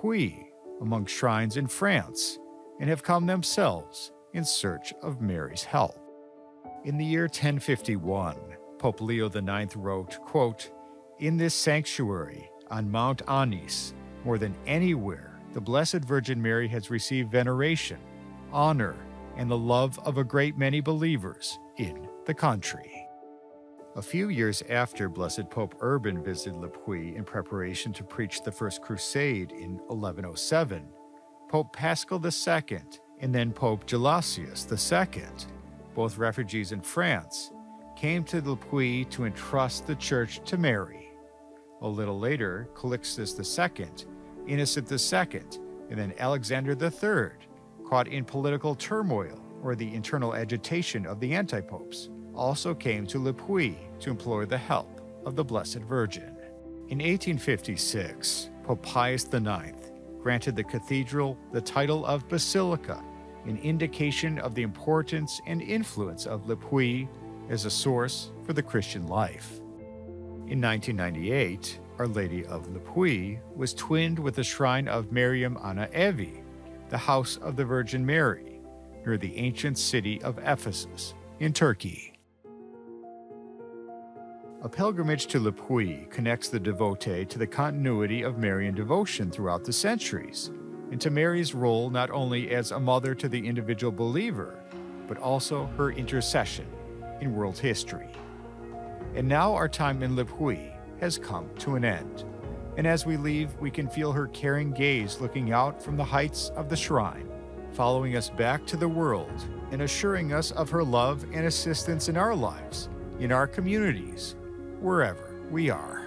Puy among shrines in France and have come themselves in search of Mary's help. In the year 1051, Pope Leo IX wrote, quote, "In this sanctuary on Mount Anis, more than anywhere, the Blessed Virgin Mary has received veneration, honor, and the love of a great many believers in the country." A few years after Blessed Pope Urban visited Le Puy in preparation to preach the First Crusade in 1107, Pope Paschal II and then Pope Gelasius II, both refugees in France, came to Le Puy to entrust the church to Mary. A little later, Calixtus II, Innocent II, and then Alexander III, caught in political turmoil or the internal agitation of the antipopes, also came to Le Puy to implore the help of the Blessed Virgin. In 1856, Pope Pius IX granted the cathedral the title of Basilica, an indication of the importance and influence of Le Puy as a source for the Christian life. In 1998, Our Lady of Le Puy was twinned with the shrine of Mariam Ana Evi, the House of the Virgin Mary, near the ancient city of Ephesus in Turkey. A pilgrimage to Le Puy connects the devotee to the continuity of Marian devotion throughout the centuries, and to Mary's role not only as a mother to the individual believer, but also her intercession in world history. And now our time in Le Puy has come to an end, and as we leave, we can feel her caring gaze looking out from the heights of the shrine, following us back to the world and assuring us of her love and assistance in our lives, in our communities, wherever we are.